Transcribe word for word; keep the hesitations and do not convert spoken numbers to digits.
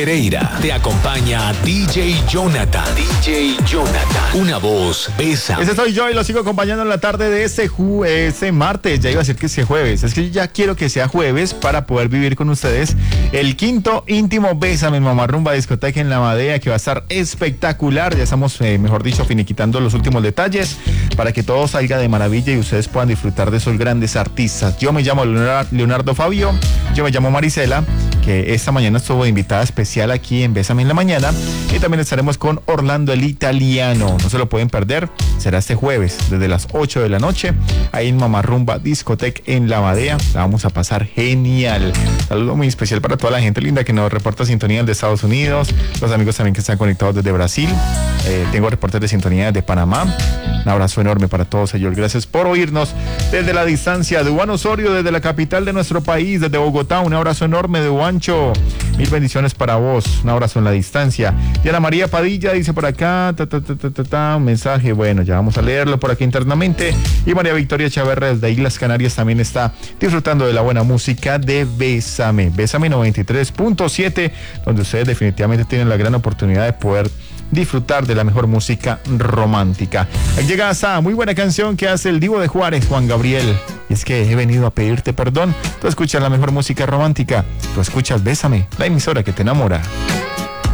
Pereira te acompaña D J Jonathan. D J Jonathan. Una voz, besa. Ese soy yo y lo sigo acompañando en la tarde de ese, ju ese martes. Ya iba a decir que sea jueves. Es que ya quiero que sea jueves para poder vivir con ustedes el quinto íntimo Bésame Mamá Rumba Discoteca en La Madea, que va a estar espectacular. Ya estamos, eh, mejor dicho, finiquitando los últimos detalles para que todo salga de maravilla y ustedes puedan disfrutar de esos grandes artistas. Yo me llamo Leonardo Fabio. Yo me llamo Marisela, que esta mañana estuvo invitada especial aquí en Bésame en la Mañana, y también estaremos con Orlando el Italiano. No se lo pueden perder, será este jueves desde las ocho de la noche ahí en Mamá Rumba Discoteca en La Madea. La vamos a pasar genial. Saludo muy especial para toda la gente linda que nos reporta sintonía de Estados Unidos, los amigos también que están conectados desde Brasil. Eh, tengo reportes de sintonía de Panamá. Un abrazo enorme para todos ellos. Gracias por oírnos desde la distancia. De Juan Osorio, desde la capital de nuestro país, desde Bogotá, un abrazo enorme de Juancho. Mil bendiciones para vos. Un abrazo en la distancia. Diana María Padilla dice por acá, ta, ta, ta, ta, ta, ta, un mensaje. Bueno, ya vamos a leerlo por aquí internamente. Y María Victoria Chaverra desde Islas Canarias también está disfrutando de la buena música de Bésame. Bésame noventa y tres punto siete, donde ustedes definitivamente tienen la gran oportunidad de poder disfrutar de la mejor música romántica. Ahí llega esa muy buena canción que hace el Divo de Juárez, Juan Gabriel. Y es que he venido a pedirte perdón. Tú escuchas la mejor música romántica. Tú escuchas Bésame, la emisora que te enamora.